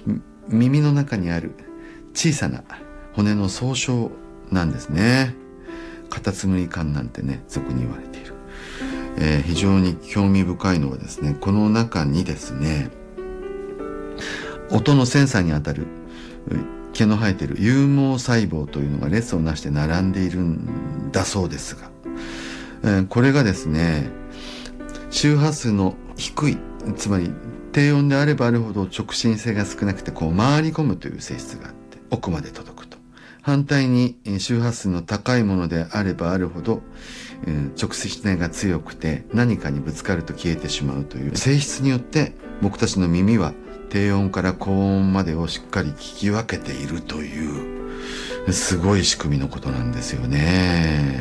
耳の中にある小さな骨の総称なんですね。カタツムリ管なんてね、俗に言われている。非常に興味深いのはですね、この中にですね、音のセンサーにあたる毛の生えている有毛細胞というのが列をなして並んでいるんだそうですが、これがですね、周波数の低い、つまり低音であればあるほど直進性が少なくて回り込むという性質があって奥まで届くと。反対に周波数の高いものであればあるほど直進性が強くて何かにぶつかると消えてしまうという性質によって、僕たちの耳は低音から高音までをしっかり聞き分けているというすごい仕組みのことなんですよね。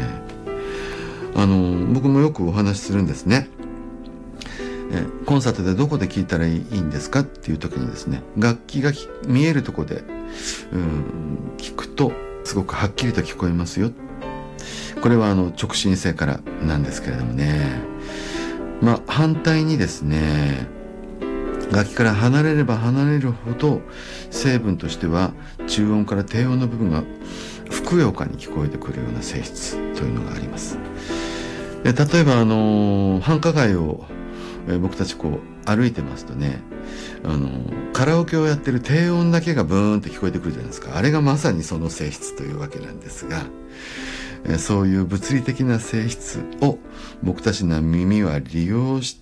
僕もよくお話しするんですね。コンサートでどこで聴いたらいいんですかっていう時にですね、楽器が見えるところで聞くとすごくはっきりと聞こえますよ。これは直進性からなんですけれどもね。反対にですね、楽器から離れれば離れるほど成分としては中音から低音の部分がふくよかに聞こえてくるような性質というのがあります。で、例えば繁華街を僕たち歩いてますとね、カラオケをやってる低音だけがブーンって聞こえてくるじゃないですか。あれがまさにその性質というわけなんですが、そういう物理的な性質を僕たちの耳は利用して、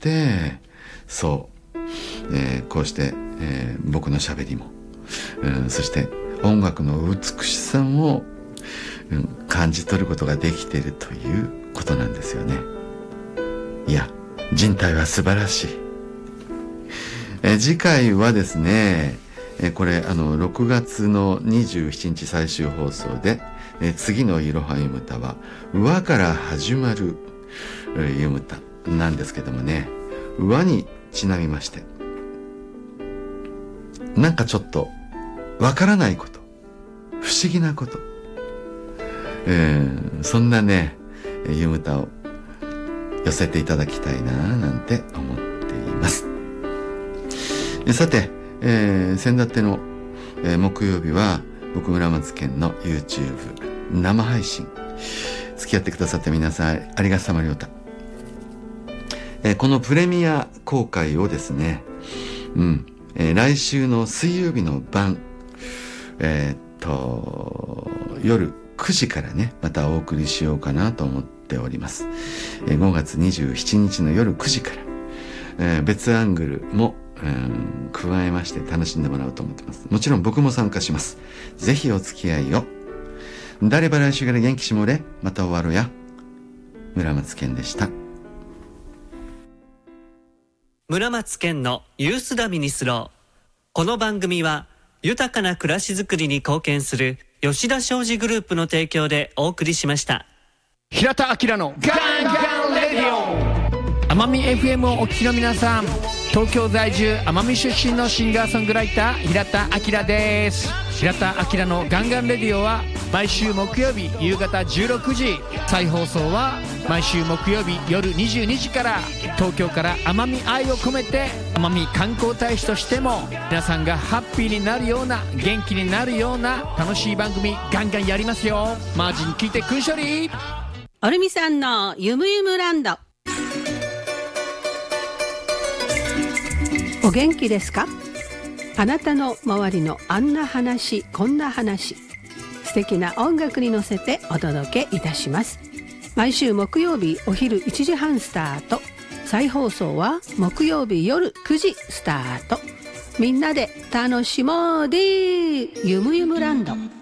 こうして、僕の喋りも、そして音楽の美しさも、感じ取ることができているということなんですよね。いや、人体は素晴らしい。次回はですね、これ6月の27日最終放送で、次のいろは読む歌は和から始まる読む歌なんですけどもね、和にちなみまして、なんかちょっとわからないこと、不思議なこと、そんなね読む歌を寄せていただきたいななんて思っています。さて、先だっての、木曜日は僕村松健の YouTube 生配信付き合ってくださった皆さんありがさまりょうた。このプレミア公開をですね、来週の水曜日の晩、夜9時からねまたお送りしようかなと思っております。5月27日の夜9時から、別アングルも、加えまして楽しんでもらおうと思ってます。もちろん僕も参加します。ぜひお付き合いを。誰ば来週から元気しもれ。また終わろうや。村松健でした。 村松健のユースダミニスロー。この番組は豊かな暮らしづくりに貢献する吉田商事グループの提供でお送りしました。 平田明のガンガンレディオ。奄美 FM をお聞きの皆さん、東京在住奄美出身のシンガーソングライター平田明です。平田明のガンガンレディオは毎週木曜日夕方16時、再放送は毎週木曜日夜22時から、東京から奄美愛を込めて奄美観光大使としても皆さんがハッピーになるような、元気になるような楽しい番組ガンガンやりますよ。マージン聞いてくんしょり。 おるみさんのゆむゆむランド。お元気ですか？あなたの周りのあんな話こんな話、素敵な音楽に乗せてお届けいたします。毎週木曜日お昼1時半スタート、再放送は木曜日夜9時スタート。みんなで楽しもうでゆむゆむランド。